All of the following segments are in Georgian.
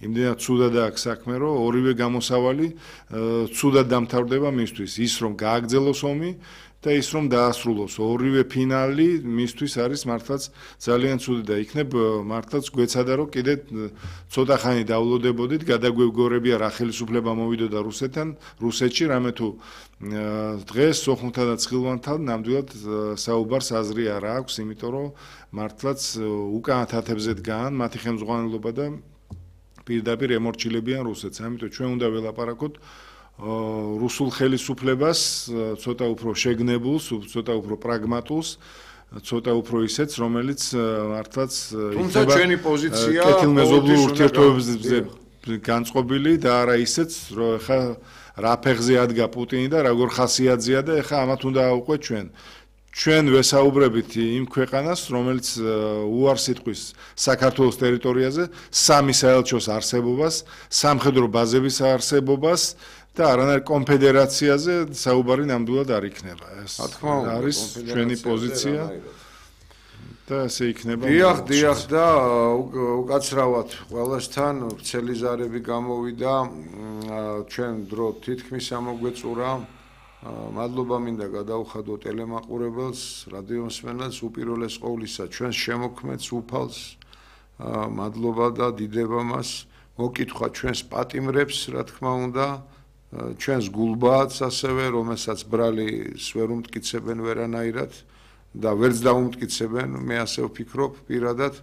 იმდენად ცუდად აქვს საქმე, რომ ორივე გამოსავალი ცუდად დამთავრდება მისთვის, ის რომ გააგრძელოს ომი და ის რომ დაასრულოს. ორივე ფინალი მისთვის არის მართლაც ძალიან ცუდი და იქნებ მართლაც გვეცადა რომ კიდე ცოტა ხანი დავლოდებოდით, გადაგვეგორებია რა ხელისუფლება მოვიდოდა რუსეთში, რამე თუ დღეს სოხუმთან და ცხილვანთან ნამდვილად საუბარს აზრი არ აქვს, იმიტომ რომ მართლაც უკან თათებზე დგან მათი ხელმძღვანელობა და პირდაპირ ემორჩილებიან რუსეთს. ამიტომ ჩვენ უნდა ველაპარაკოთ რუსულ ხელისუფლებას, ცოტა უფრო შეგნებულს, ცოტა უფრო პრაგმატულს, ცოტა უფრო ისეთს, რომელიც მართლაც იქნება ჩვენი პოზიცია კეთილმეზობლურ ურთიერთობებზე განწყობილი და არა ისეთს, რომ ხა რა ფეხზე ადგა პუტინი და როგორ ხასიათზეა და ეხა ამათ უნდა აუყვეთ ჩვენ. ჩვენ ვესაუბრებით იმ ქვეყანას, რომელიც უარს იტყვის საქართველოს ტერიტორიაზე სამი საელჩოს არსებობას, სამხედრო ბაზების არსებობას და არანაირ კონფედერაციაზე საუბარი ნამდვილად არ იქნება. ეს არის ჩვენი პოზიცია და ესე იქნება. დიახ და უკაცრავად ყველასთან ვრცელი ზარები გამოვიდა, ჩვენ დრო თითქმის ამოგვეწურა. მადლობა მინდა გადაუხადო ტელემაყურებელს, რადიომსმენელს, უპირველეს ყოვლისა ჩვენს შემოქმედს უფალს. მადლობა და დიდება მას. მოკითხვა ჩვენს პატიმრებს, რა თქმა უნდა. ჩვენს გულბაათს ასევე, რომელსაც ბრალის ვერ უმტკიცებენ ვერანაირად და ვერც დაუმტკიცებენ, მე ასე ვფიქრობ პირადად.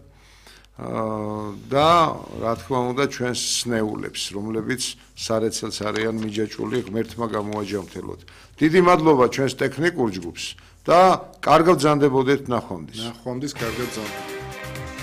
და რა თქმა უნდა ჩვენს სნეულებს, რომლებიც სარეცელს არიან მიჯაჭვული, ღმერთმა გამოაჯამთელოთ. დიდი მადლობა ჩვენს ტექნიკურ ჯგუფს და კარგად ბრძანდებოდეთ ნახვამდის. ნახვამდის კარგად ბრძანდებოდეთ.